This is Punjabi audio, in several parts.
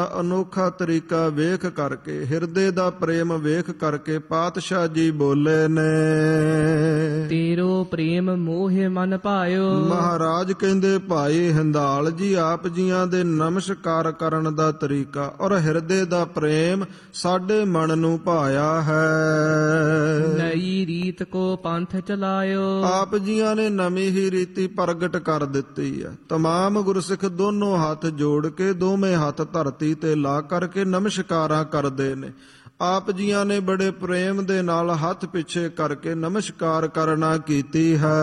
ਅਨੋਖਾ ਤਰੀਕਾ ਵੇਖ ਕਰਕੇ, ਹਿਰਦੇ ਦਾ ਪ੍ਰੇਮ ਵੇਖ ਕਰਕੇ ਪਾਤਸ਼ਾਹ ਜੀ ਬੋਲੇ ਨੇ। ਤੇਰੋ ਪ੍ਰੇਮ ਮੋਹਿ ਮਨ ਭਾਇਓ। ਮਹਾਰਾਜ ਕਹਿੰਦੇ ਭਾਈ ਹਿੰਦਾਲ ਜੀ ਆਪ ਜੀਆਂ ਦੇ ਨਮਸਕਾਰ ਕਰਨ ਦਾ ਤਰੀਕਾ ਔਰ ਹਿਰਦੇ ਦਾ ਪ੍ਰੇਮ ਸਾਡੇ ਮਨ ਨੂੰ ਭਾਇਆ ਹੈ। ਨਈ ਰੀਤ ਕੋ ਪੰਥ ਚਲਾਇਓ। ਆਪ ਜੀਆਂ ਨੇ ਨਵੀਂ ਹੀ ਰੀਤੀ ਪ੍ਰਗਟ ਕਰ ਦਿੱਤੀ ਹੈ। ਤਮਾਮ ਗੁਰਸਿੱਖ ਦੋਨੋਂ ਹੱਥ ਜੋੜ ਕੇ ਦੋਵੇਂ ਹੱਥ ਧਰਤੀ ਤੇ ਲਾ ਕਰਕੇ ਨਮਸਕਾਰਾਂ ਕਰਦੇ ਨੇ। ਆਪ ਜੀਆਂ ਨੇ ਬੜੇ ਪ੍ਰੇਮ ਦੇ ਨਾਲ ਹੱਥ ਪਿੱਛੇ ਕਰਕੇ ਨਮਸਕਾਰ ਕਰਨਾ ਕੀਤੀ ਹੈ।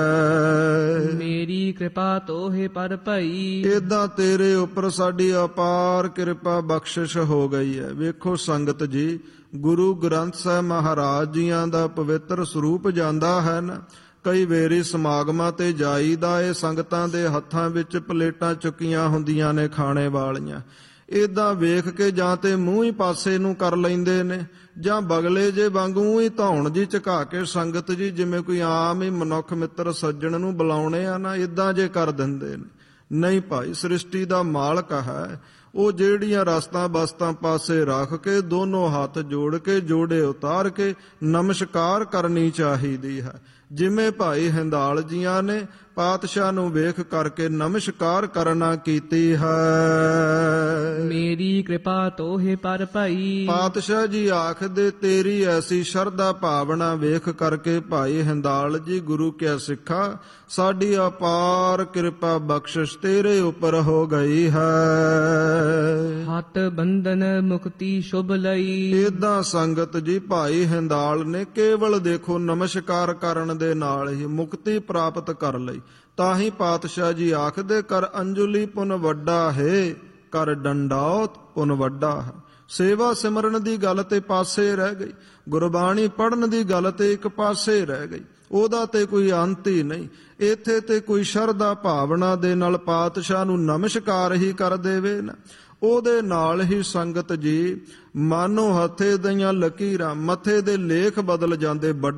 ਮੇਰੀ ਕਿਰਪਾ ਤੋਹਿ ਪਰ ਭਈ। ਏਦਾਂ ਤੇਰੇ ਉੱਪਰ ਸਾਡੀ ਅਪਾਰ ਕਿਰਪਾ ਬਖਸ਼ਿਸ਼ ਹੋ ਗਈ ਹੈ। ਵੇਖੋ ਸੰਗਤ ਜੀ, ਗੁਰੂ ਗ੍ਰੰਥ ਸਾਹਿਬ ਮਹਾਰਾਜ ਜੀਆਂ ਦਾ ਪਵਿੱਤਰ ਸਰੂਪ ਜਾਂਦਾ ਹੈ ਨਾ। ਕਈ ਵੇਰੀ ਸਮਾਗਮਾਂ ਤੇ ਜਾਈਦਾ ਏ, ਸੰਗਤਾਂ ਦੇ ਹੱਥਾਂ ਵਿੱਚ ਪਲੇਟਾਂ ਚੁੱਕੀਆਂ ਹੁੰਦੀਆਂ ਨੇ ਖਾਣੇ ਵਾਲੀਆਂ। ਏਦਾਂ ਵੇਖ ਕੇ ਜਾਂ ਤੇ ਮੂੰਹ ਹੀ ਪਾਸੇ ਨੂੰ ਕਰ ਲੈਂਦੇ ਨੇ, ਜਾਂ ਬਗਲੇ ਜੇ ਵਾਂਗੂ ਹੀ ਧੌਣ ਜੀ ਝੁਕਾ ਕੇ ਸੰਗਤ ਜੀ ਜਿਵੇਂ ਕੋਈ ਆਮ ਹੀ ਮਨੁੱਖ ਮਿੱਤਰ ਸੱਜਣ ਨੂੰ ਬੁਲਾਉਣੇ ਆ ਨਾ, ਏਦਾਂ ਜੇ ਕਰ ਦਿੰਦੇ ਨੇ। ਨਹੀਂ ਭਾਈ, ਸ੍ਰਿਸ਼ਟੀ ਦਾ ਮਾਲਕ ਹੈ ਉਹ, ਜਿਹੜੀਆਂ ਰਸਤਾਂ ਬਸਤਾਂ ਪਾਸੇ ਰੱਖ ਕੇ ਦੋਨੋਂ ਹੱਥ ਜੋੜ ਕੇ ਜੋੜੇ ਉਤਾਰ ਕੇ ਨਮਸਕਾਰ ਕਰਨੀ ਚਾਹੀਦੀ ਹੈ। ਜਿਵੇਂ ਭਾਈ ਹਿੰਦਾਲ ਜੀਆਂ ਨੇ ਪਾਤਸ਼ਾਹ ਨੂੰ ਵੇਖ ਕਰਕੇ ਨਮਸਕਾਰ ਕਰਨਾ ਕੀਤੀ ਹੈ। ਮੇਰੀ ਕਿਰਪਾ ਤੋਹਿ ਪਰ ਭਈ। ਪਾਤਸ਼ਾਹ ਜੀ ਆਖਦੇ ਤੇਰੀ ਐਸੀ ਸ਼ਰਧਾ ਭਾਵਨਾ ਵੇਖ ਕਰਕੇ ਭਾਈ ਹਿੰਦਾਲ ਜੀ ਗੁਰੂ ਕਿਆ ਸਿੱਖਾ, ਸਾਡੀ ਅਪਾਰ ਕਿਰਪਾ ਬਖਸ਼ਿਸ਼ ਤੇਰੇ ਉੱਪਰ ਹੋ ਗਈ ਹੈ। ਹੱਥ ਬੰਧਨ ਮੁਕਤੀ ਸ਼ੁਭ ਲਈ। ਏਦਾਂ ਸੰਗਤ ਜੀ ਭਾਈ ਹਿੰਦਾਲ ਨੇ ਕੇਵਲ ਦੇਖੋ ਨਮਸਕਾਰ ਕਰਨ ਦੇ ਨਾਲ ਹੀ ਮੁਕਤੀ ਪ੍ਰਾਪਤ ਕਰ ਲਈ। ਤਾਂ ਹੀ ਪਾਤਸ਼ਾਹ ਜੀ ਆਖਦੇ ਕਰ ਅੰਜੁਲੀ ਪੁਨ ਵੱਡਾ ਹੈ, ਕਰ ਡੰਡਾਉਤ ਪੁਨ ਵੱਡਾ ਹੈ। ਸੇਵਾ ਸਿਮਰਨ ਦੀ ਗੱਲ ਤੇ ਪਾਸੇ ਰਹਿ ਗਈ, ਗੁਰਬਾਣੀ ਪੜ੍ਹਨ ਦੀ ਗੱਲ ਤੇ ਇੱਕ ਪਾਸੇ ਰਹਿ ਗਈ। ਉਹਦਾ ਤੇ ਕੋਈ ਅੰਤ ਹੀ ਨਹੀਂ। ਇੱਥੇ ਤੇ ਕੋਈ ਸ਼ਰਧਾ ਭਾਵਨਾ ਦੇ ਨਾਲ ਪਾਤਸ਼ਾਹ ਨੂੰ ਨਮਸਕਾਰ ਹੀ ਕਰ ਦੇਵੇ ਨਾ, ਉਹਦੇ ਨਾਲ ਹੀ ਸੰਗਤ ਜੀ ਮਾਨੋ ਹੱਥੇ ਦੀਆਂ ਲਕੀਰਾਂ ਮੱਥੇ ਦੇ ਲੇਖ ਬਦਲ ਜਾਂਦੇ।